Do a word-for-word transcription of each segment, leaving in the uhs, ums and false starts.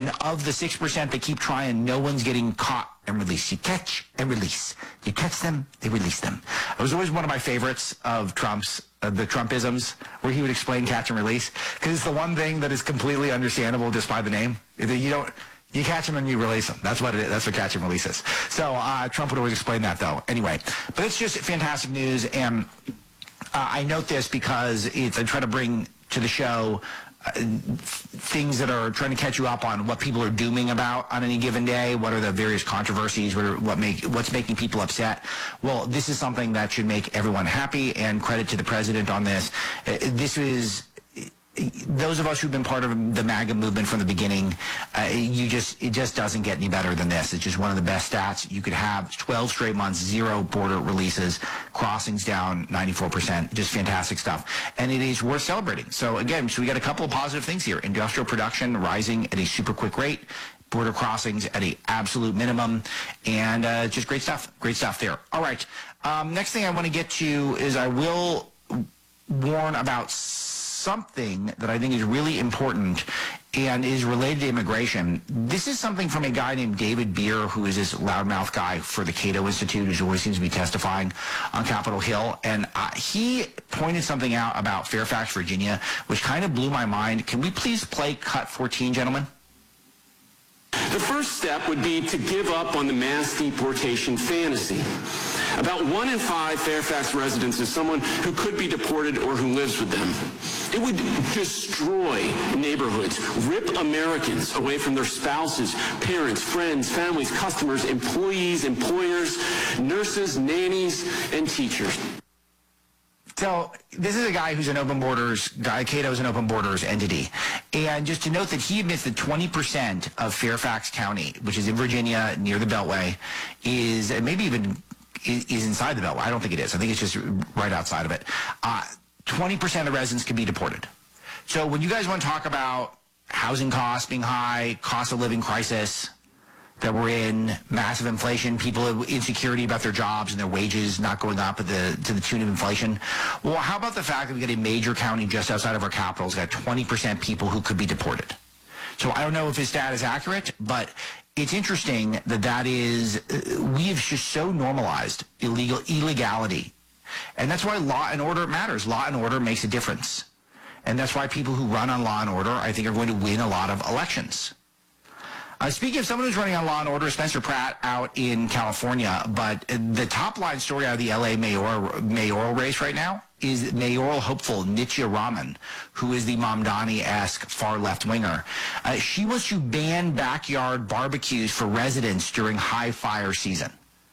And of the six percent that keep trying, no one's getting caught and released. You catch and release. You catch them, they release them. It was always one of my favorites of Trump's, uh, the Trumpisms, where he would explain catch and release, because it's the one thing that is completely understandable just by the name. You don't... You catch them and you release them. That's what it is. That's what catch and release is. So uh, Trump would always explain that, though. Anyway, but it's just fantastic news, and uh, I note this because it's I try to bring to the show uh, things that are trying to catch you up on what people are dooming about on any given day. What are the various controversies? What, are, what make what's making people upset? Well, this is something that should make everyone happy. And credit to the president on this. Uh, this is. Those of us who've been part of the MAGA movement from the beginning, uh, you just it just doesn't get any better than this. It's just one of the best stats you could have. twelve straight months, zero border releases, crossings down ninety-four percent. Just fantastic stuff. And it is worth celebrating. So again, so we got a couple of positive things here. Industrial production rising at a super quick rate. Border crossings at a absolute minimum. And uh, just great stuff. Great stuff there. All right. Um, next thing I want to get to is I will warn about something that I think is really important and is related to immigration. This is something from a guy named David Beer, who is this loudmouth guy for the Cato Institute, who always seems to be testifying on Capitol Hill. And uh, he pointed something out about Fairfax, Virginia, which kind of blew my mind. Can we please play cut fourteen, gentlemen? The first step would be to give up on the mass deportation fantasy. About one in five Fairfax residents is someone who could be deported or who lives with them. It would destroy neighborhoods, rip Americans away from their spouses, parents, friends, families, customers, employees, employers, nurses, nannies, and teachers. So this is a guy who's an open borders guy. Cato's an open borders entity. And just to note that he admits that twenty percent of Fairfax County, which is in Virginia near the Beltway, is maybe even is inside the Beltway. I don't think it is. I think it's just right outside of it. Uh, twenty percent of the residents can be deported. So when you guys want to talk about housing costs being high, cost of living crisis that we're in, massive inflation, people have insecurity about their jobs and their wages not going up at the, to the tune of inflation. Well, how about the fact that we got a major county just outside of our capital has got twenty percent people who could be deported? So I don't know if his stat is accurate, but it's interesting that that is, uh, we have just so normalized illegal illegality. And that's why law and order matters. Law and order makes a difference. And that's why people who run on law and order, I think, are going to win a lot of elections. Uh, speaking of someone who's running on Law and Order, Spencer Pratt out in California, but the top line story out of the L A mayor, mayoral race right now is mayoral hopeful Nitya Raman, who is the Mamdani-esque far left winger. Uh, she wants to ban backyard barbecues for residents during high fire season.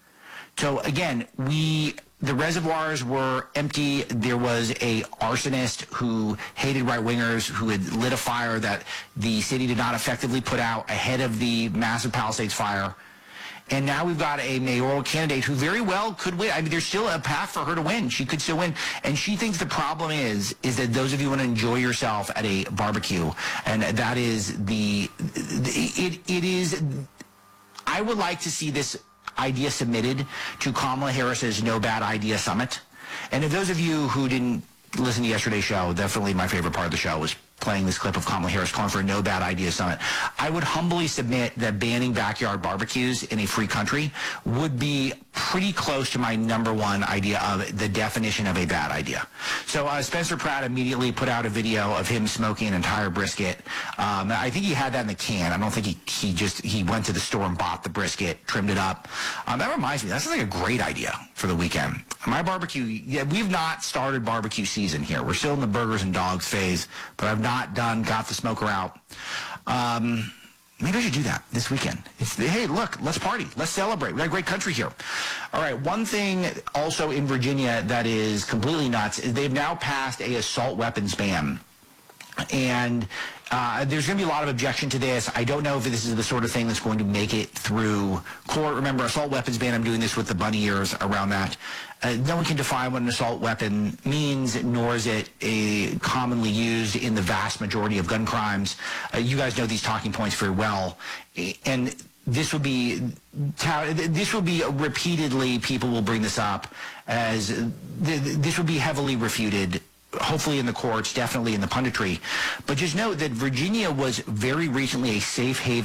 So again, we... The reservoirs were empty. There was a arsonist who hated right-wingers, who had lit a fire that the city did not effectively put out ahead of the massive Palisades fire. And now we've got a mayoral candidate who very well could win. I mean, there's still a path for her to win. She could still win. And she thinks the problem is, is that those of you want to enjoy yourself at a barbecue. And that is the, it, it is, I would like to see this idea submitted to Kamala Harris's No Bad Idea Summit. And if those of you who didn't listen to yesterday's show, definitely my favorite part of the show was playing this clip of Kamala Harris calling for a No Bad Idea Summit. I would humbly submit that banning backyard barbecues in a free country would be pretty close to my number one idea of the definition of a bad idea. So uh, Spencer Pratt immediately put out a video of him smoking an entire brisket. Um, I think he had that in the can. I don't think he, he just, he went to the store and bought the brisket, trimmed it up. Um, that reminds me, that sounds like a great idea for the weekend. My barbecue, yeah, we've not started barbecue season here. We're still in the burgers and dogs phase, but I've not done, got the smoker out. Um, maybe I should do that this weekend. It's, hey, look, let's party. Let's celebrate. We got a great country here. All right, one thing also in Virginia that is completely nuts is they've now passed a assault weapons ban. And uh, there's going to be a lot of objection to this. I don't know if this is the sort of thing that's going to make it through court. Remember, assault weapons ban, I'm doing this with the bunny ears around that. Uh, no one can define what an assault weapon means, nor is it a commonly used in the vast majority of gun crimes. Uh, you guys know these talking points very well. And this will be, this will be repeatedly, people will bring this up as, this will be heavily refuted, hopefully in the courts, definitely in the punditry. But just note that Virginia was very recently a safe haven